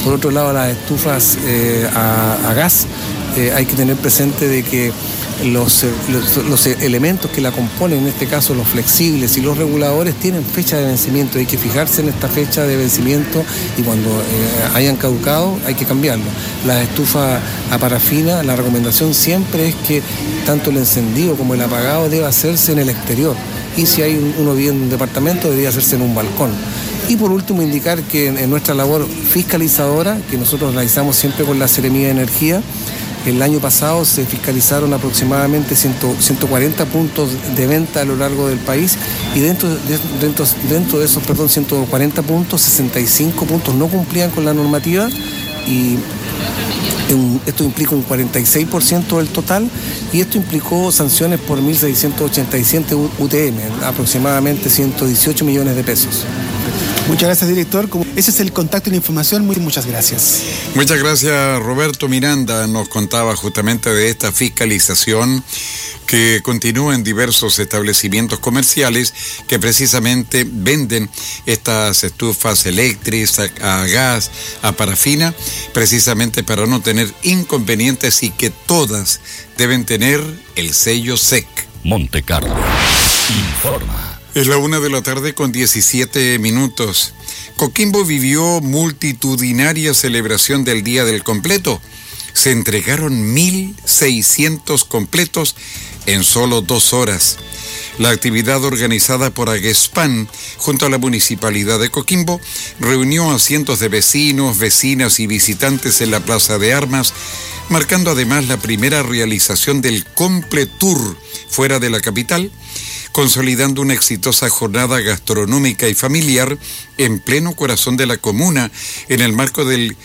Por otro lado, las estufas a gas, hay que tener presente de que los elementos que la componen, en este caso los flexibles y los reguladores, tienen fecha de vencimiento. Hay que fijarse en esta fecha de vencimiento y cuando hayan caducado hay que cambiarlo. Las estufas a parafina, la recomendación siempre es que tanto el encendido como el apagado debe hacerse en el exterior, y si uno vive en un departamento debería hacerse en un balcón. Y por último, indicar que en nuestra labor fiscalizadora, que nosotros realizamos siempre con la Seremía de Energía, el año pasado se fiscalizaron aproximadamente 140 puntos de venta a lo largo del país, y dentro de esos 140 puntos, 65 puntos no cumplían con la normativa, y esto implica un 46% del total, y esto implicó sanciones por 1.687 UTM, aproximadamente 118 millones de pesos. Muchas gracias, director. Ese es el contacto y la información. Muchas gracias. Muchas gracias, Roberto Miranda. Nos contaba justamente de esta fiscalización que continúa en diversos establecimientos comerciales que precisamente venden estas estufas eléctricas, a gas, a parafina, precisamente para no tener inconvenientes, y que todas deben tener el sello SEC. Monte Carlo informa. Es la 1:17 p.m. Coquimbo vivió multitudinaria celebración del Día del Completo. Se entregaron 1.600 completos en solo 2 horas. La actividad organizada por Aguespan junto a la Municipalidad de Coquimbo reunió a cientos de vecinos, vecinas y visitantes en la Plaza de Armas, marcando además la primera realización del Completur fuera de la capital, consolidando una exitosa jornada gastronómica y familiar en pleno corazón de la comuna, en el marco del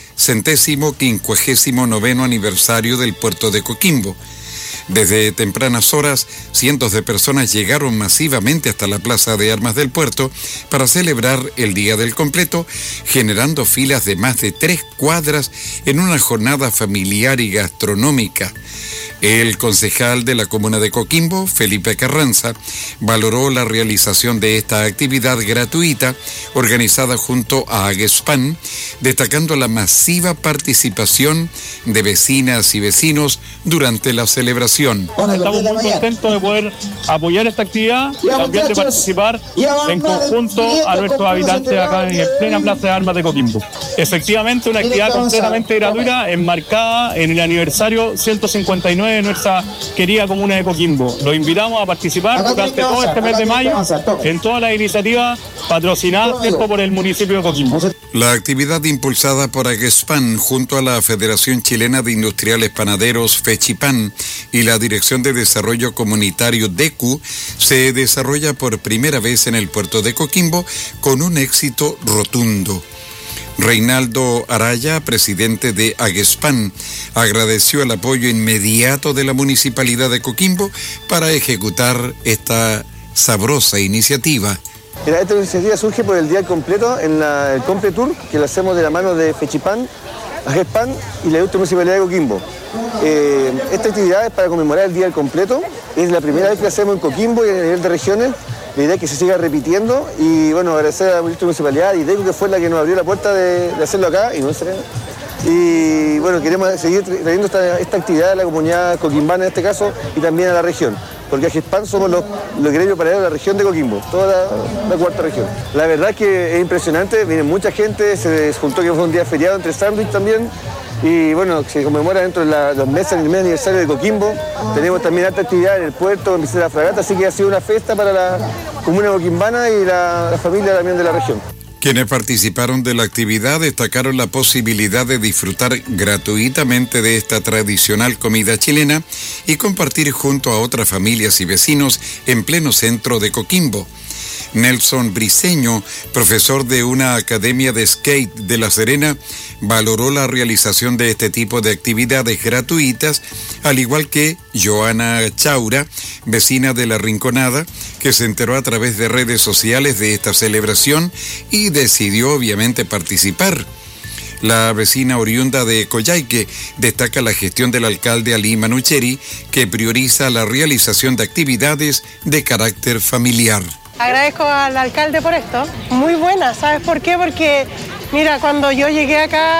159º aniversario del puerto de Coquimbo. Desde tempranas horas, cientos de personas llegaron masivamente hasta la Plaza de Armas del puerto para celebrar el Día del Completo, generando filas de más de 3 cuadras en una jornada familiar y gastronómica. El concejal de la comuna de Coquimbo, Felipe Carranza, valoró la realización de esta actividad gratuita organizada junto a Aguespan, destacando la masiva participación de vecinas y vecinos durante la celebración. Estamos muy contentos de poder apoyar esta actividad, también de participar en conjunto a nuestros habitantes acá en plena Plaza de Armas de Coquimbo. Efectivamente, una actividad completamente gratuita, enmarcada en el aniversario 159 de nuestra querida comuna de Coquimbo. Los invitamos a participar durante todo este mes de mayo en todas las iniciativas patrocinadas por el municipio de Coquimbo. La actividad impulsada por Aguespan junto a la Federación Chilena de Industriales Panaderos, FECHIPAN, y la Dirección de Desarrollo Comunitario, DECU, se desarrolla por primera vez en el puerto de Coquimbo con un éxito rotundo. Reinaldo Araya, presidente de Aguespan, agradeció el apoyo inmediato de la Municipalidad de Coquimbo para ejecutar esta sabrosa iniciativa. Esta iniciativa surge por el Día Completo en el Completur, que lo hacemos de la mano de FECHIPAN, Aguespan y la Municipalidad de Coquimbo. Esta actividad es para conmemorar el Día del Completo. Es la primera vez que lo hacemos en Coquimbo y a nivel de regiones. La idea es que se siga repitiendo y bueno, agradecer a la Municipalidad y DECU, que fue la que nos abrió la puerta de hacerlo acá y no es Y bueno, queremos seguir trayendo esta actividad a la comunidad coquimbana en este caso y también a la región, porque Aguespan somos los gremios panaderos de la región de Coquimbo, toda la cuarta región. La verdad es que es impresionante, viene mucha gente, se juntó que fue un día feriado entre sándwich también. Y bueno, se conmemora dentro de los meses del mes aniversario de Coquimbo. Tenemos también alta actividad en el puerto, en visita a la fragata, así que ha sido una fiesta para la comuna coquimbana y la familia también de la región. Quienes participaron de la actividad destacaron la posibilidad de disfrutar gratuitamente de esta tradicional comida chilena y compartir junto a otras familias y vecinos en pleno centro de Coquimbo. Nelson Briceño, profesor de una academia de skate de La Serena, valoró la realización de este tipo de actividades gratuitas, al igual que Joana Chaura, vecina de La Rinconada, que se enteró a través de redes sociales de esta celebración y decidió obviamente participar. La vecina oriunda de Coyhaique destaca la gestión del alcalde Alí Manucheri, que prioriza la realización de actividades de carácter familiar. Agradezco al alcalde por esto. Muy buena, ¿sabes por qué? Porque, mira, cuando yo llegué acá